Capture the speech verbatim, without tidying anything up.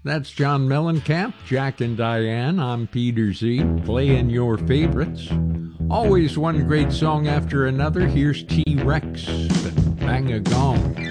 That's John Mellencamp, Jack and Diane. I'm Peter Z, playing your favorites. Always one great song after another. Here's T-Rex and Bang a Gong.